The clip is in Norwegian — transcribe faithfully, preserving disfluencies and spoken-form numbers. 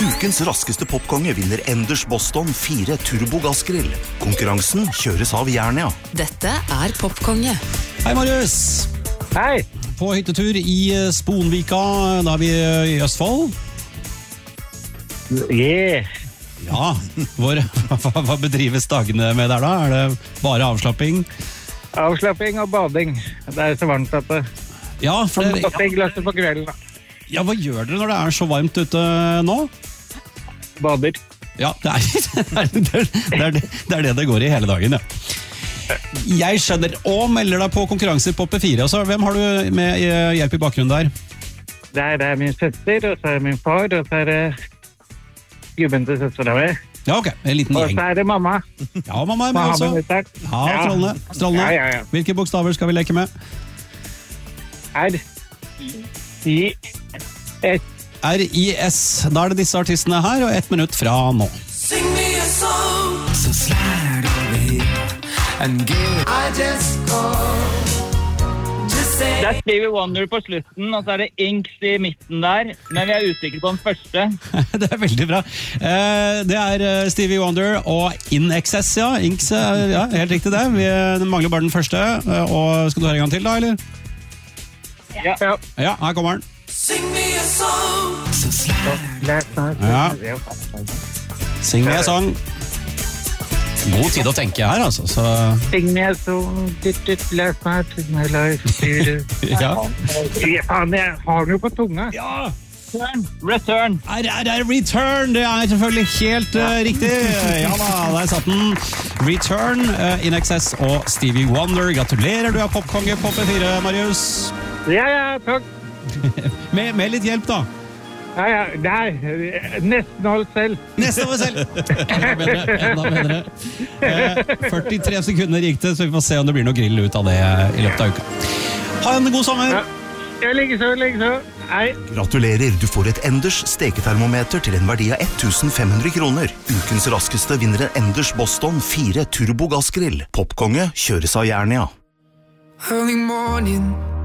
Ukens raskeste popkonge vinner Enders Boston fire Turbo Gassgrill. Konkurransen kjøres av Jernia. Dette er Popkonge. Hei, Marius. Hei. På hyttetur i Sponvika, da er vi i Østfold. Yeah. Ja, hvor, hva, hva bedrives dagene med der da? Er det bare avslapping? Avslapping og bading. Det er så varmt at det... Ja, for det, ja. Glasset på kvelden da. Ja, hva gjør dere når det er så varmt ute nå? Bader. Ja, det er det, er, det, er, det er det det går i hele dagen, ja. Jeg skjønner, og melder deg på konkurranser på P fire. Altså, hvem har du med hjelp i bakgrunnen der? Det er, det er min søster, og så er det min far, og så er det gubben til søster av meg. Ja, ok, en liten gjeng. Og så er det mamma. Ja, mamma er med også. Ja, strålende, strålende. Ja, ja, ja. Hvilke bokstaver skal vi leke med? R, I, S. R I S. Da er det disse artistene her, og ett minutt fra nå. Sing me a song, so slide over here and give I just call just say. Det er Stevie Wonder på slutten, og så er det Inks i midten der, men vi er usikre på den første. Det er veldig bra. Det er Stevie Wonder og In Excess, ja. Inks, ja, helt riktig det. Vi mangler bare den første, og skal du høre en gang til da, eller? Ja. Ja, her kommer den. Sing me a song, so slide. Ja. Sing me a song. God tid å tenke her, altså. Så... Sing me a song, dit, dit, last night in my life. Ja. Ja, faen, jeg har den jo på tunga. Ja! Return. Return. Er, er, er Return, det er selvfølgelig helt uh, riktig. Ja da, der satt den. Return, uh, In Excess og Stevie Wonder. Gratulerer, du er popkonge på P fire, Marius. Ja, ja, takk. med, med litt hjelp da. Ja, ja, nei, nesten alt selv. Nesten alt selv. Enda bedre, enda bedre. Eh, førtitre sekunder gikk det, så vi får se om det blir noe grill ut av det i løpet av uka. Ha en god sommer. Ja, jeg ligger så, ligger så. Hei. Gratulerer, du får et Enders steketermometer til en verdi av ett tusen fem hundre kroner. Ukens raskeste vinner en Enders Boston fire Turbo Gassgrill. Popkonge kjøres av Jernia. Early morning